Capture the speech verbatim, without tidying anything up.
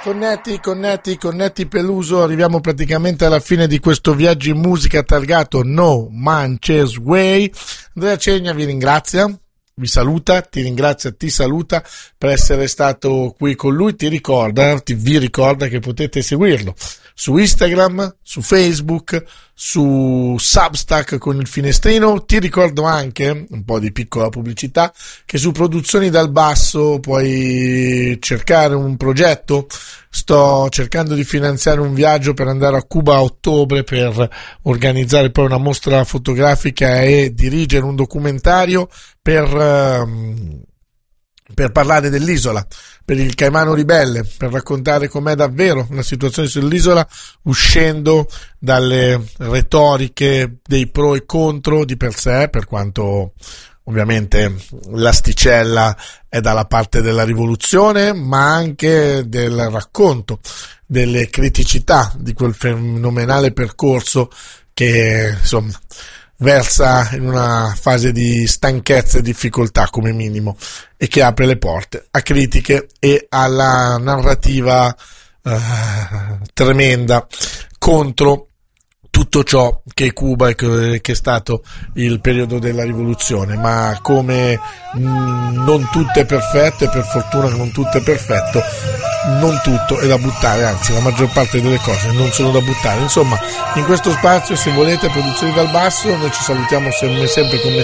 Connetti, connetti, connetti Peluso, arriviamo praticamente alla fine di questo viaggio in musica targato No Manches Way. Andrea Cegna vi ringrazia, vi saluta, ti ringrazia, ti saluta per essere stato qui con lui, ti ricorda, ti, vi ricorda che potete seguirlo su Instagram, su Facebook, su Substack con il finestrino. Ti ricordo anche, un po' di piccola pubblicità, che su Produzioni dal Basso puoi cercare un progetto. Sto cercando di finanziare un viaggio per andare a Cuba a ottobre per organizzare poi una mostra fotografica e dirigere un documentario per, um, per parlare dell'isola, per il Caimano ribelle, per raccontare com'è davvero la situazione sull'isola, uscendo dalle retoriche dei pro e contro di per sé, per quanto ovviamente l'asticella è dalla parte della rivoluzione, ma anche del racconto delle criticità di quel fenomenale percorso che insomma versa in una fase di stanchezza e difficoltà come minimo, e che apre le porte a critiche e alla narrativa eh, tremenda contro tutto ciò che è Cuba e che è stato il periodo della rivoluzione. Ma come mh, non tutto è perfetto, e per fortuna che non tutto è perfetto, non tutto è da buttare, anzi la maggior parte delle cose non sono da buttare. Insomma, in questo spazio, se volete, Produzioni dal Basso, noi ci salutiamo sempre, sempre con